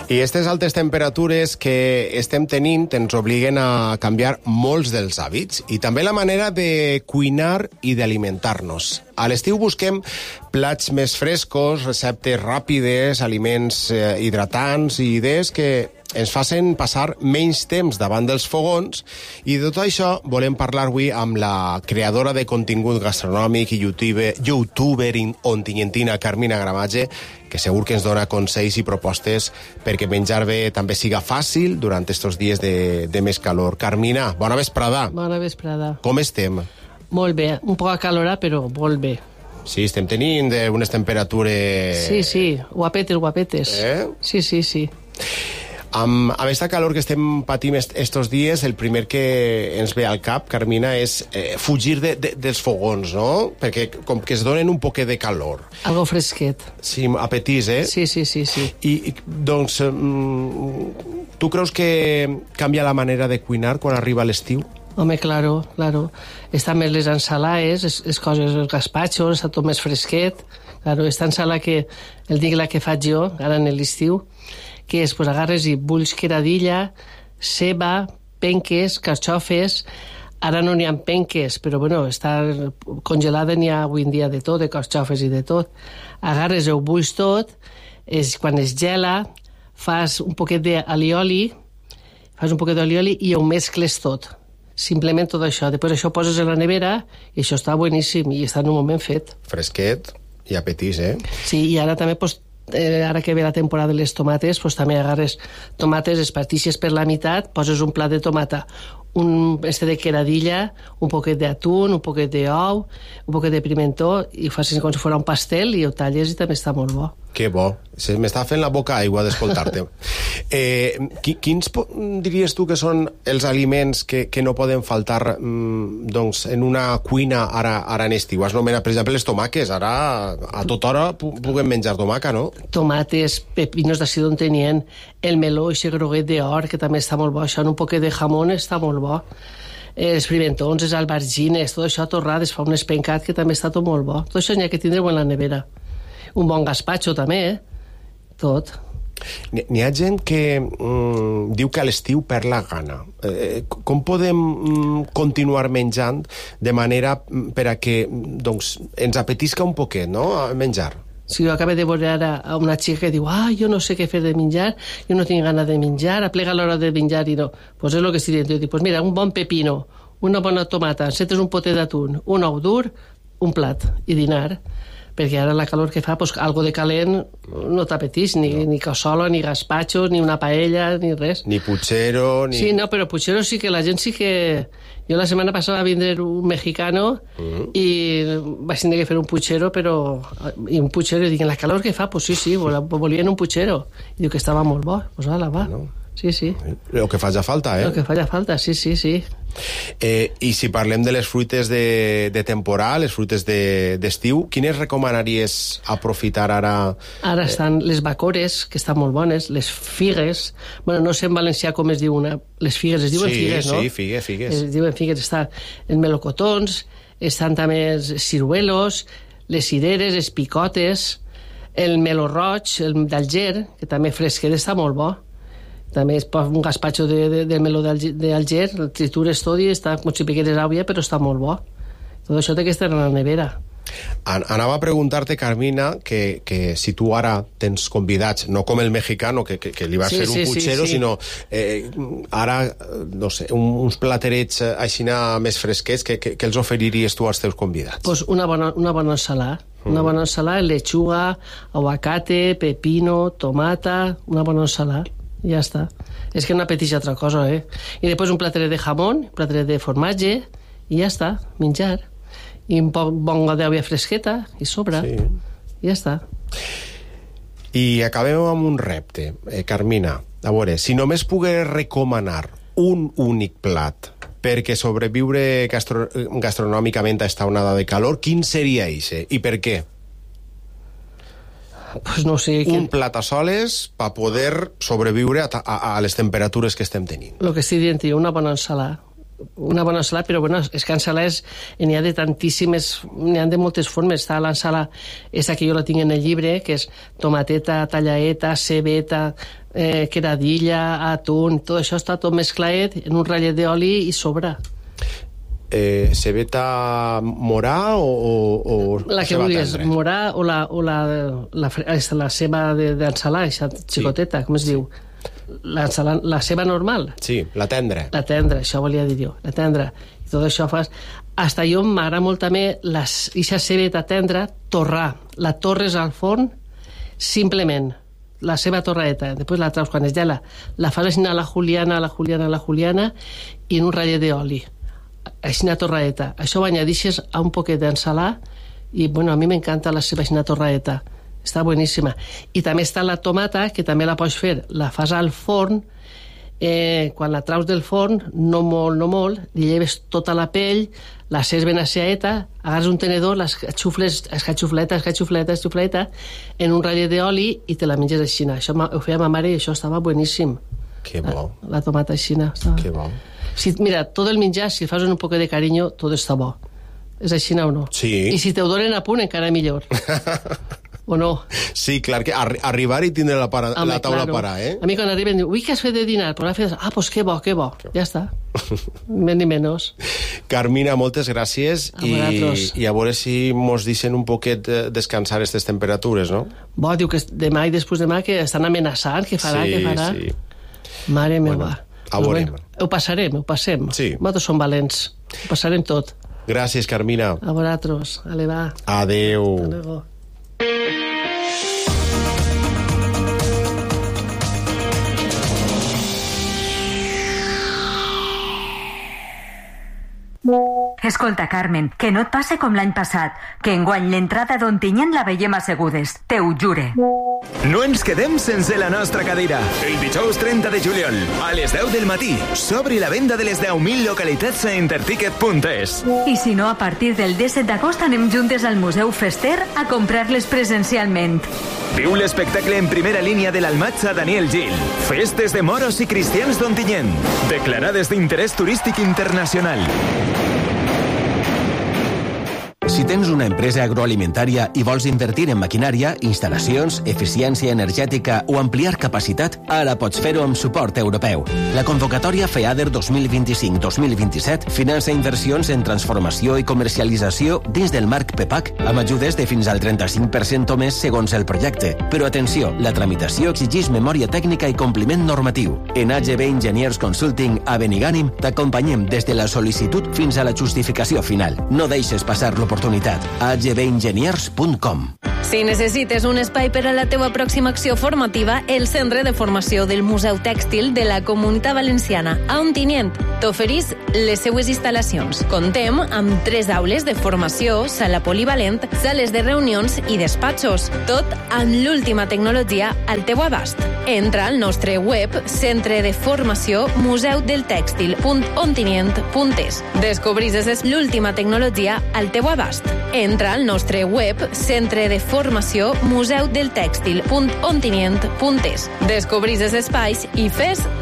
I aquestes altes temperatures que estem tenint ens obliguen a canviar molts dels hàbits i també la manera de cuinar i d'alimentar-nos. A l'estiu busquem plats més frescos, receptes ràpides, aliments hidratants i idees que ens facin passar menys temps davant dels fogons, i de tot això volem parlar avui amb la creadora de contingut gastronòmic i youtuber ontinyentina Carmina Gramatge, que segur que ens dona consells i propostes perquè menjar bé també siga fàcil durant estos dies de més calor. Carmina, bona vesprada. Bona vesprada. Com estem? Molt bé, un poc acalorat, però molt bé. Sí, estem tenint unes temperatures... Sí, guapetes. Sí. Amb aquesta calor que estem patint estos dies, el primer que ens ve al cap, Carmina, és fugir dels fogons, no? Perquè com que es donen un poquet de calor. Algo fresquet. Sí, apetís, eh? Sí. I doncs, tu creus que canvia la manera de cuinar quan arriba l'estiu? Home, claro. Estan més les ensalades, les coses, els gaspachos, està tot més fresquet. Claro, esta ensalada que, el dia que faig jo, ara en l'estiu, que és, pues, agarres i bulls queradilla, ceba, penques, carxofes. Ara no n'hi ha penques, però bueno, està congelada, n'hi ha avui en dia de tot, de carxofes i de tot. Agarres, ho bulls tot, quan es gela, fas un poquet d'alioli, i ho mescles tot. Simplement tot això. Després això poses a la nevera i això està boníssim i està en un moment fet. Fresquet i apetís, eh? Sí, i ara també, pues, ara que ve la temporada de les tomates, pues, també agarres tomates, es partixes per la meitat, poses un plat de tomata, un de queradilla, un poquet d'atún, un poquet d'ou, un poquet de pimentó, i ho fas com si fos un pastel i ho talles i també està molt bo. Que bo. M'està fent la boca aigua d'escoltar-te. Quins diries tu que són els aliments que no poden faltar doncs, en una cuina ara en estiu? Has nomenat, per exemple, les tomaques. Ara, a tota hora, puguem menjar tomaca, no? Tomates, pepinos d'ací d'on tenien, el meló, aquest groguet d'or, que també està molt bo. Això en un poquet de jamón està molt bo. Els pimentons, les albergines, tot això torrades, fa un espencat que també està tot molt bo. Tot això n'hi ha que tindre en la nevera. Un bon gazpacho també, tot. N'hi ha gent que diu que a l'estiu perd la gana. Com podem continuar menjant de manera per a que doncs, ens apetisca un poquet, no?, a menjar? Si jo acabo de veure ara a una xica que diu jo no sé què fer de menjar, jo no tinc gana de menjar, aplega a l'hora de menjar i no. Pues és el que estic dient. Jo dic, pues mira, un bon pepino, una bona tomata, encetes un potet d'atún, un ou dur, un plat i dinar. Perquè ara la calor que fa, pues, algo de calent no t'apetís, ni cassola, ni gazpacho, ni una paella, ni res. Ni puchero, ni... Sí, no, però puchero sí que la gent sí que... Jo la setmana passada va vindre un mexicano i vaig tenir que fer un puchero, però... I un puchero, i dic, en la calor que fa, pues sí, volien un puchero. I diu que estava molt bo, pues ala, va. No. Sí. El que faci falta, eh? El que faci falta, sí. I si parlem de les fruites de temporal, les fruites d'estiu, quines recomanaries aprofitar ara? Ara estan les bacores, que estan molt bones, les figues, bueno, no sé en valencià com es diu les figues, es diuen figues, no? Sí, figues. Es diuen figues, estan els melocotons, estan també els ciruelos, les cireres, les picotes, el meló roig, el d'Alger, que també fresquet està molt bo. També es posa un gazpacho de meló d'Alger, el tritures tot i està com si piqueres àvia, però està molt bo. Tot això té que estar en la nevera. Anava a preguntar-te, Carmina, que si tu ara tens convidats, no com el mexicano, que li vas fer un puchero, sinó ara, no sé, uns platerets així més fresquets, que els oferiries tu als teus convidats? Pues una bona ensalada. Una bona ensalada, lechuga, aguacate, pepino, tomata, una bona ensalada. Ja està. És que no apeteix altra cosa, eh? I després un plateret de jamón, un plateret de formatge, i ja està, menjar. I un poc bon d'àvia fresqueta, i sobre. Sí. Ja està. I acabem amb un repte, Carmina. A veure, si només pogués recomanar un únic plat perquè sobreviure gastronòmicament a esta onada de calor, quin seria eixe? I per què? Pues no sé... Un plat a soles per poder sobreviure a les temperatures que estem tenint. El que estic dient, una bona ensalada. una bona ensalada, però bueno, és que ensalades n'hi ha de tantíssimes, n'hi ha de moltes formes. Està l'ensalada, aquesta que jo la tinc en el llibre, que és tomateta, tallaeta, cebeta, queradilla, atún, tot això està tot mesclat en un ratllet d'oli i sobra. Cebeta morà o la que vulguis, morà o la ceba d'ensalada, aquesta xicoteta, com es diu? La ceba normal. Sí, la tendra. La tendra, això volia dir jo, la tendra. I tot això fas... Hasta jo m'agrada molt també aquesta cebeta tendra, torrar. La torres al forn, simplement. La ceba torradeta. Després la traus quan es gela. La fas així a la juliana, i en un ratllet d'oli. Així a torradeta. Això ho añadixes a un poquet d'ensalada i, bueno, a mi m'encanta la ceba així a torradeta. Està boníssima. I també està la tomata, que també la pots fer. La fas al forn, quan la traus del forn, no molt, li lleves tota la pell, la sents ben asseaeta, agarres un tenedor, l'escatxufles, escatxufleta, en un ratllet d'oli i te la menges així. Això ho feia ma mare i això estava boníssim. Que bo. La tomata així. Que bo. Mira, tot el menjar, si fas un poc de carinyo, tot està bo. És així o no? Sí. I si te ho donen a punt, encara millor. O no? Sí, clar, que arribar i tindre la taula para, A mi quan arriben diu, ui, què has fet de dinar? Pues que bo. Ja està. Més ni menys. Carmina, moltes gràcies. I a veure si mos deixen un poquet descansar aquestes temperatures, no? Bo, diu que demà i després demà que estan amenaçant, que farà. Sí. Mare meva. A veure. Ho passem. Sí. Nosaltres som valents. Ho passarem tot. Gràcies, Carmina. A vosaltres. Ale, va. Adeu. Adeu. Escolta, Carmen, que no et passe com l'any passat, que enguany l'entrada d'Ontinyent la veiem assegudes, te ho jure. No ens quedem sense la nostra cadira. El dijous 30 de juliol, a les 10 del matí, s'obre la venda de les 10.000 localitats a interticket.es. I si no, a partir del 17 d'agost anem juntes al Museu Fester a comprar-les presencialment. Viu l'espectacle en primera línia de l'Almatxa Daniel Gil. Festes de moros i cristians d'Ontinyent, declarades d'interès turístic internacional. Si tens una empresa agroalimentària i vols invertir en maquinària, instal·lacions, eficiència energètica o ampliar capacitat, ara pots fer-ho amb suport europeu. La convocatòria FEADER 2025-2027 finança inversions en transformació i comercialització dins del marc PEPAC, amb ajudes de fins al 35% o més segons el projecte. Però atenció, la tramitació exigeix memòria tècnica i compliment normatiu. En AGB Engineers Consulting a Benigànim t'acompanyem des de la sol·licitud fins a la justificació final. No deixes passar l'oportunitat. agbengeniers.com. Si necessites un espai per a la teva pròxima acció formativa, el Centre de Formació del Museu Tèxtil de la Comunitat Valenciana a Ontinyent t'oferís les seues instal·lacions. Contem amb 3 aules de formació, sala polivalent, sales de reunions i despatxos, tot amb l'última tecnologia al teu abast. Entra al nostre web centredeformaciómuseudeltèxtil.ontinyent.es. Descobris l'última tecnologia al teu abast. Entra al nostre web centredeformaciómuseudeltèxtil.ontinyent.es. Descobris els espais i fes